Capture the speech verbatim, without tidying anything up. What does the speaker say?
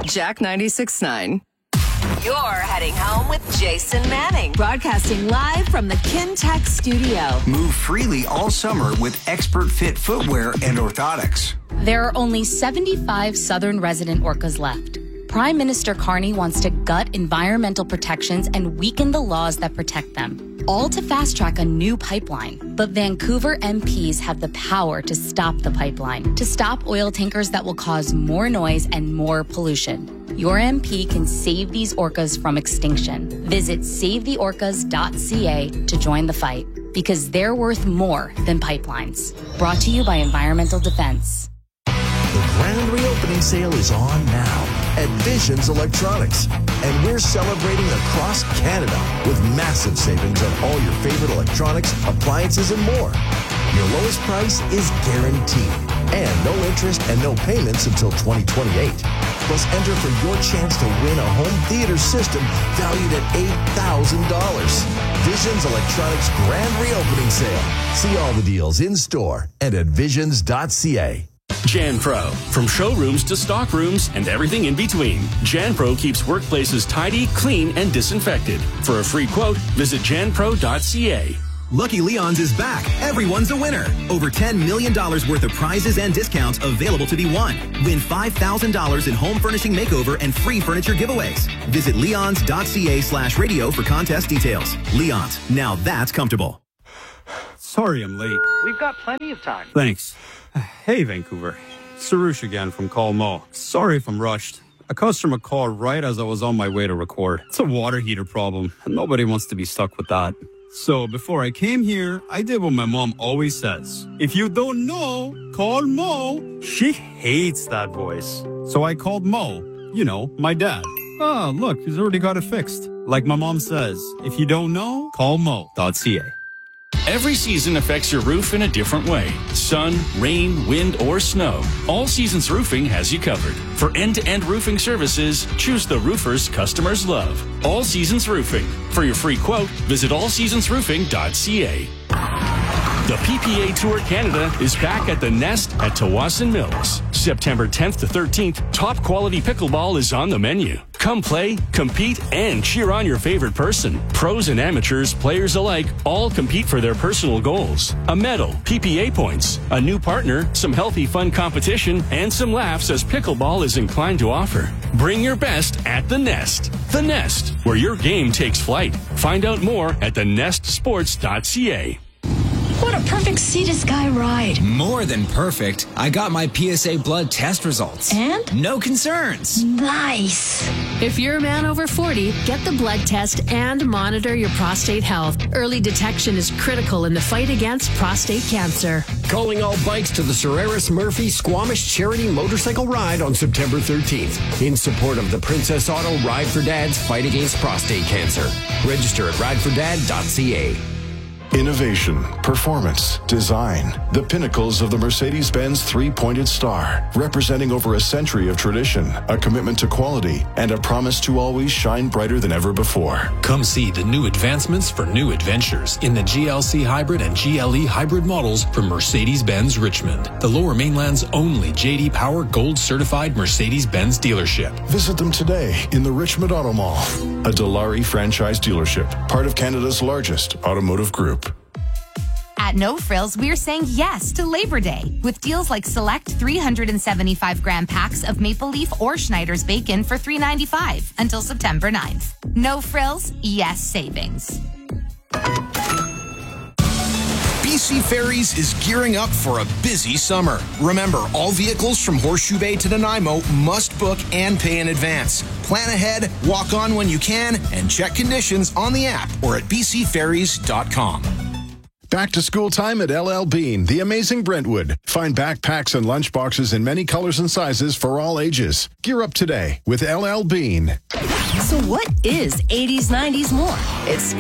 Jack ninety-six point nine. You're heading home with Jason Manning. Broadcasting live from the Kintech studio. Move freely all summer with expert fit footwear and orthotics. There are only seventy-five southern resident orcas left. Prime Minister Carney wants to gut environmental protections and weaken the laws that protect them, all to fast-track a new pipeline. But Vancouver M Ps have the power to stop the pipeline, to stop oil tankers that will cause more noise and more pollution. Your M P can save these orcas from extinction. Visit save the orcas dot c a to join the fight, because they're worth more than pipelines. Brought to you by Environmental Defense. The grand reopening sale is on now at Visions Electronics. And we're celebrating across Canada with massive savings on all your favorite electronics, appliances, and more. Your lowest price is guaranteed. And no interest and no payments until twenty twenty-eight. Plus, enter for your chance to win a home theater system valued at eight thousand dollars. Visions Electronics Grand Reopening Sale. See all the deals in store and at visions dot c a. JanPro. From showrooms to stock rooms and everything in between, JanPro keeps workplaces tidy, clean, and disinfected. For a free quote, visit jan pro dot c a. Lucky Leon's is back. Everyone's a winner. Over ten million dollars worth of prizes and discounts available to be won. Win five thousand dollars in home furnishing makeover and free furniture giveaways. Visit leons dot c a slash radio for contest details. Leon's. Now that's comfortable. Sorry I'm late. We've got plenty of time. Thanks. Hey, Vancouver. Sarush again from Call Mo. Sorry if I'm rushed. A customer called right as I was on my way to record. It's a water heater problem, and nobody wants to be stuck with that. So before I came here, I did what my mom always says. If you don't know, call Mo. She hates that voice. So I called Mo, you know, my dad. Ah, look, he's already got it fixed. Like my mom says, if you don't know, call mo dot c a. Every season affects your roof in a different way. Sun, rain, wind, or snow. All Seasons Roofing has you covered. For end-to-end roofing services, choose the roofers customers love. All Seasons Roofing. For your free quote, visit all seasons roofing dot c a. The P P A Tour Canada is back at the Nest at Tawasin Mills. September tenth to thirteenth, top quality pickleball is on the menu. Come play, compete, and cheer on your favorite person. Pros and amateurs, players alike, all compete for their personal goals. A medal, P P A points, a new partner, some healthy fun competition, and some laughs as pickleball is inclined to offer. Bring your best at the Nest. The Nest, where your game takes flight. Find out more at the nest sports dot c a. What a perfect Sea to Sky ride. More than perfect. I got my P S A blood test results. And? No concerns. Nice. If you're a man over forty, get the blood test and monitor your prostate health. Early detection is critical in the fight against prostate cancer. Calling all bikes to the Sararis Murphy Squamish Charity Motorcycle Ride on September thirteenth in support of the Princess Auto Ride for Dad's fight against prostate cancer. Register at ride for dad dot c a. Innovation, performance, design, the pinnacles of the Mercedes-Benz three-pointed star, representing over a century of tradition, a commitment to quality, and a promise to always shine brighter than ever before. Come see the new advancements for new adventures in the G L C Hybrid and G L E Hybrid models from Mercedes-Benz Richmond, the Lower Mainland's only J D Power Gold certified Mercedes-Benz dealership. Visit them today in the Richmond Auto Mall, a Dilawri franchise dealership, part of Canada's largest automotive group. At No Frills, we're saying yes to Labor Day with deals like select three hundred seventy-five gram packs of Maple Leaf or Schneider's bacon for three ninety-five until September ninth. No Frills, yes savings. B C Ferries is gearing up for a busy summer. Remember, all vehicles from Horseshoe Bay to Nanaimo must book and pay in advance. Plan ahead, walk on when you can, and check conditions on the app or at b c ferries dot com. Back to school time at L L Bean, the amazing Brentwood. Find backpacks and lunchboxes in many colors and sizes for all ages. Gear up today with L L Bean. So what is eighties, nineties more? It's